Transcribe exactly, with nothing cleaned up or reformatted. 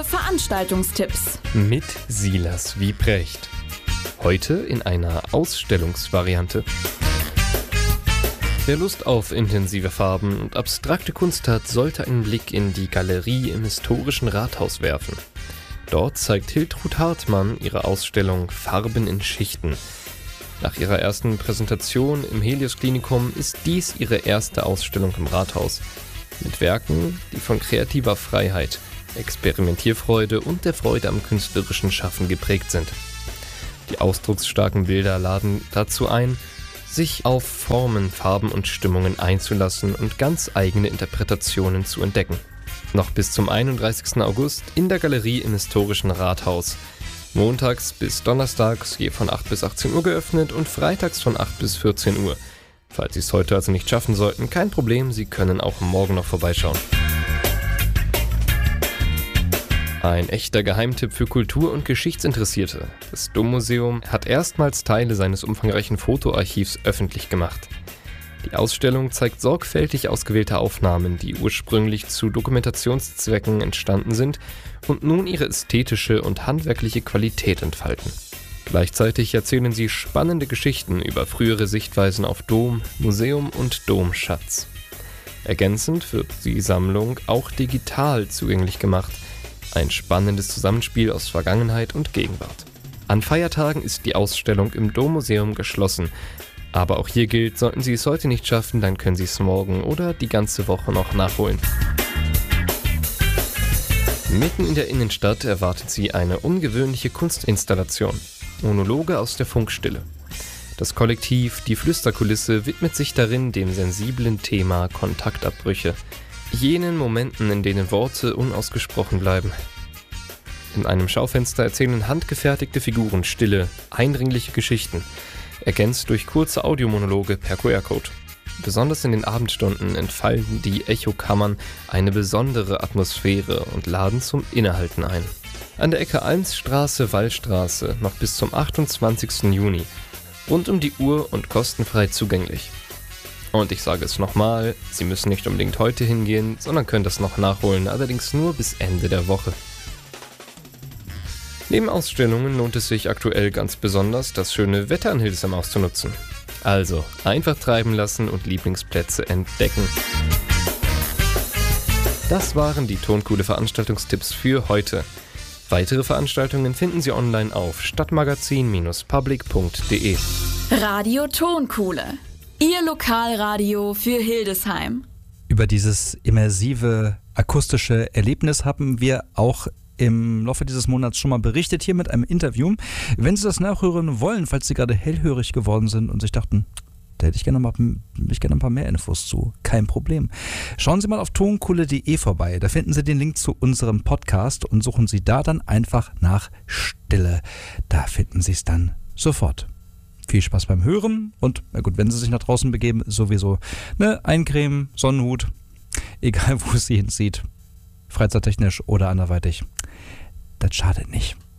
Veranstaltungstipps mit Silas Wiebrecht. Heute in einer Ausstellungsvariante. Wer Lust auf intensive Farben und abstrakte Kunst hat, sollte einen Blick in die Galerie im historischen Rathaus werfen. Dort zeigt Hiltrud Hartmann ihre Ausstellung Farben in Schichten. Nach ihrer ersten Präsentation im Helios Klinikum ist dies ihre erste Ausstellung im Rathaus. Mit Werken, die von kreativer Freiheit, Experimentierfreude und der Freude am künstlerischen Schaffen geprägt sind. Die ausdrucksstarken Bilder laden dazu ein, sich auf Formen, Farben und Stimmungen einzulassen und ganz eigene Interpretationen zu entdecken. Noch bis zum einunddreißigsten August in der Galerie im historischen Rathaus. Montags bis donnerstags je von acht bis achtzehn Uhr geöffnet und freitags von acht bis vierzehn Uhr. Falls Sie es heute also nicht schaffen sollten, kein Problem, Sie können auch morgen noch vorbeischauen. Ein echter Geheimtipp für Kultur- und Geschichtsinteressierte. Das Dommuseum hat erstmals Teile seines umfangreichen Fotoarchivs öffentlich gemacht. Die Ausstellung zeigt sorgfältig ausgewählte Aufnahmen, die ursprünglich zu Dokumentationszwecken entstanden sind und nun ihre ästhetische und handwerkliche Qualität entfalten. Gleichzeitig erzählen sie spannende Geschichten über frühere Sichtweisen auf Dom, Museum und Domschatz. Ergänzend wird die Sammlung auch digital zugänglich gemacht. Ein spannendes Zusammenspiel aus Vergangenheit und Gegenwart. An Feiertagen ist die Ausstellung im Dommuseum geschlossen. Aber auch hier gilt, sollten Sie es heute nicht schaffen, dann können Sie es morgen oder die ganze Woche noch nachholen. Mitten in der Innenstadt erwartet Sie eine ungewöhnliche Kunstinstallation. Monologe aus der Funkstille. Das Kollektiv Die Flüsterkulisse widmet sich darin dem sensiblen Thema Kontaktabbrüche. Jenen Momenten, in denen Worte unausgesprochen bleiben. In einem Schaufenster erzählen handgefertigte Figuren stille, eindringliche Geschichten, ergänzt durch kurze Audiomonologe per Q R-Code. Besonders in den Abendstunden entfalten die Echokammern eine besondere Atmosphäre und laden zum Innehalten ein. An der Ecke Almsstraße-Wallstraße noch bis zum achtundzwanzigsten Juni. Rund um die Uhr und kostenfrei zugänglich. Und ich sage es nochmal, Sie müssen nicht unbedingt heute hingehen, sondern können das noch nachholen, allerdings nur bis Ende der Woche. Neben Ausstellungen lohnt es sich aktuell ganz besonders, das schöne Wetter an Hildesheim auszunutzen. Also, einfach treiben lassen und Lieblingsplätze entdecken. Das waren die Tonkuhle Veranstaltungstipps für heute. Weitere Veranstaltungen finden Sie online auf stadtmagazin Bindestrich public Punkt de. Radio Tonkuhle. Ihr Lokalradio für Hildesheim. Über dieses immersive akustische Erlebnis haben wir auch im Laufe dieses Monats schon mal berichtet, hier mit einem Interview. Wenn Sie das nachhören wollen, falls Sie gerade hellhörig geworden sind und sich dachten, da hätte ich gerne, mal, ich gerne ein paar mehr Infos zu, kein Problem. Schauen Sie mal auf tonkuhle Punkt de vorbei, da finden Sie den Link zu unserem Podcast und suchen Sie da dann einfach nach Stille. Da finden Sie es dann sofort. Viel Spaß beim Hören und, na gut, wenn Sie sich nach draußen begeben, sowieso ne, eincremen, Sonnenhut, egal wo es Sie hinzieht, freizeittechnisch oder anderweitig, das schadet nicht.